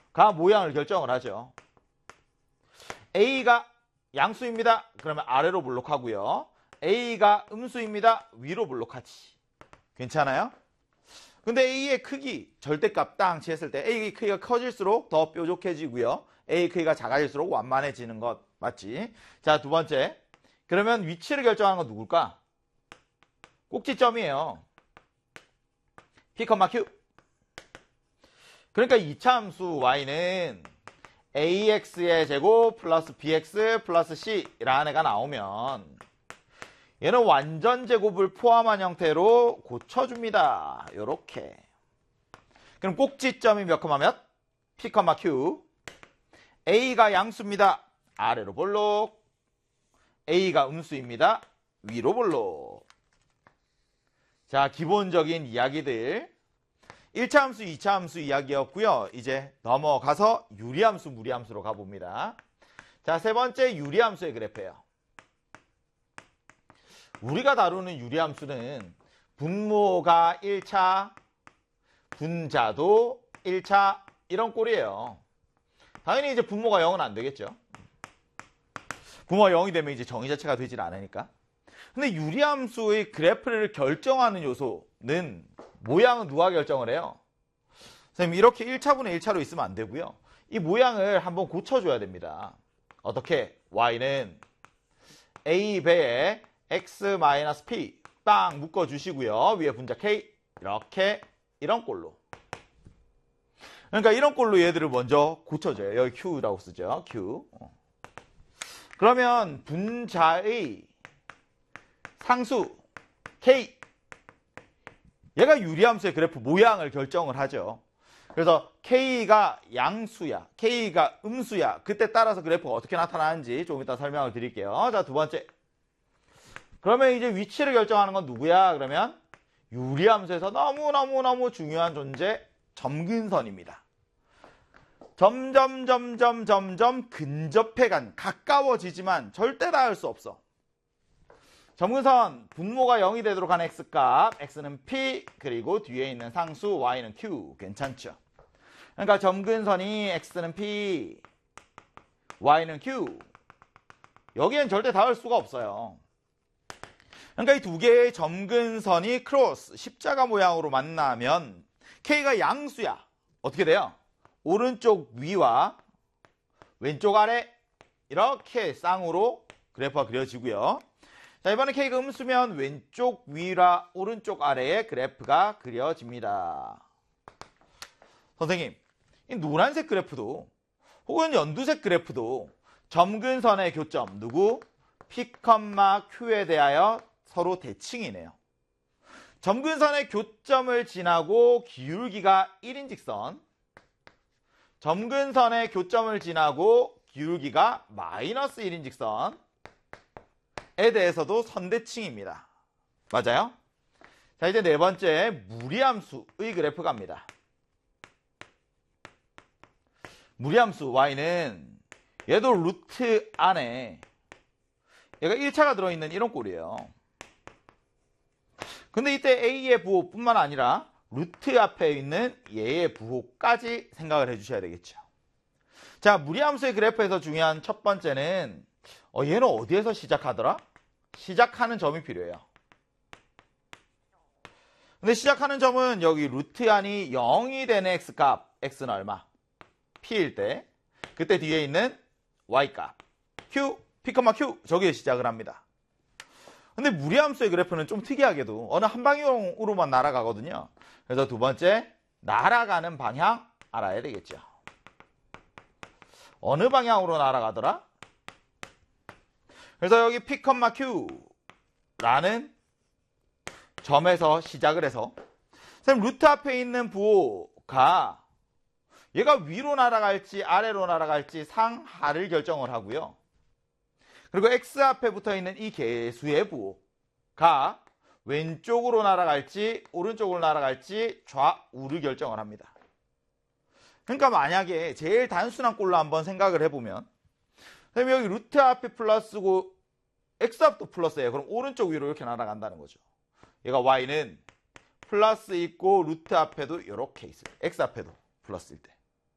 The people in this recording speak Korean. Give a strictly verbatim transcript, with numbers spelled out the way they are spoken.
모양을 결정을 하죠. A가 양수입니다. 그러면 아래로 블록하고요. A가 음수입니다. 위로 블록하지. 괜찮아요? 근데 A의 크기, 절대값 땅 치했을 때 A의 크기가 커질수록 더 뾰족해지고요. A 크기가 작아질수록 완만해지는 것 맞지? 자, 두 번째. 그러면 위치를 결정하는 건 누굴까? 꼭지점이에요. P, Q. 그러니까 이 차 함수 Y는 에이엑스의 제곱 플러스 비엑스 플러스 C라는 애가 나오면 얘는 완전 제곱을 포함한 형태로 고쳐줍니다. 요렇게. 그럼 꼭지점이 몇 컴마 몇? P, Q. A가 양수입니다. 아래로 볼록. A가 음수입니다. 위로 볼록. 자, 기본적인 이야기들. 일 차 함수, 이 차 함수 이야기였고요. 이제 넘어가서 유리함수, 무리함수로 가봅니다. 자, 세 번째 유리함수의 그래프예요. 우리가 다루는 유리함수는 분모가 일 차, 분자도 일 차 이런 꼴이에요. 당연히 이제 분모가 영은 안 되겠죠. 분모가 영이 되면 이제 정의 자체가 되질 않으니까. 근데 유리함수의 그래프를 결정하는 요소는 모양은 누가 결정을 해요? 선생님 이렇게 일 차분의 일 차로 있으면 안 되고요. 이 모양을 한번 고쳐줘야 됩니다. 어떻게? Y는 A배에 X-P 빵 묶어주시고요. 위에 분자 K 이렇게 이런 꼴로. 그러니까 이런 꼴로 얘들을 먼저 고쳐줘요. 여기 Q라고 쓰죠. Q. 그러면 분자의 상수 K 얘가 유리함수의 그래프 모양을 결정을 하죠. 그래서 K가 양수야, K가 음수야. 그때 따라서 그래프가 어떻게 나타나는지 조금 이따 설명을 드릴게요. 자, 두 번째. 그러면 이제 위치를 결정하는 건 누구야? 그러면 유리함수에서 너무너무너무 중요한 존재 점근선입니다. 점점 점점 점점 근접해간 가까워지지만 절대 닿을 수 없어. 점근선 분모가 영이 되도록 하는 x값, x는 p 그리고 뒤에 있는 상수 y는 q. 괜찮죠? 그러니까 점근선이 x는 p, y는 q. 여기엔 절대 닿을 수가 없어요. 그러니까 이 두 개의 점근선이 크로스, 십자가 모양으로 만나면 k가 양수야. 어떻게 돼요? 오른쪽 위와 왼쪽 아래 이렇게 쌍으로 그래프가 그려지고요. 자, 이번에 K가 음수면 왼쪽 위와 오른쪽 아래에 그래프가 그려집니다. 선생님, 이 노란색 그래프도 혹은 연두색 그래프도 점근선의 교점 누구? P, Q에 대하여 서로 대칭이네요. 점근선의 교점을 지나고 기울기가 일인 직선, 점근선의 교점을 지나고 기울기가 마이너스 일인 직선에 대해서도 선대칭입니다. 맞아요? 자, 이제 네 번째 무리함수의 그래프 갑니다. 무리함수 Y는 얘도 루트 안에 얘가 일 차가 들어있는 이런 꼴이에요. 근데 이때 A의 부호뿐만 아니라 루트 앞에 있는 얘의 부호까지 생각을 해주셔야 되겠죠. 자, 무리함수의 그래프에서 중요한 첫 번째는 어, 얘는 어디에서 시작하더라? 시작하는 점이 필요해요. 근데 시작하는 점은 여기 루트 안이 영이 되는 x값, x는 얼마? p일 때 그때 뒤에 있는 y값, q, p, q 저기에 시작을 합니다. 근데 무리함수의 그래프는 좀 특이하게도 어느 한 방향으로만 날아가거든요. 그래서 두 번째, 날아가는 방향 알아야 되겠죠. 어느 방향으로 날아가더라? 그래서 여기 P, Q라는 점에서 시작을 해서 선생님 루트 앞에 있는 부호가 얘가 위로 날아갈지 아래로 날아갈지 상하를 결정을 하고요. 그리고 X 앞에 붙어 있는 이 개수의 부호가 왼쪽으로 날아갈지 오른쪽으로 날아갈지 좌우를 결정을 합니다. 그러니까 만약에 제일 단순한 꼴로 한번 생각을 해보면 선생님 여기 루트 앞에 플러스고 X 앞도 플러스예요. 그럼 오른쪽 위로 이렇게 날아간다는 거죠. 얘가 Y는 플러스 있고 루트 앞에도 이렇게 있어요. X 앞에도 플러스일 때.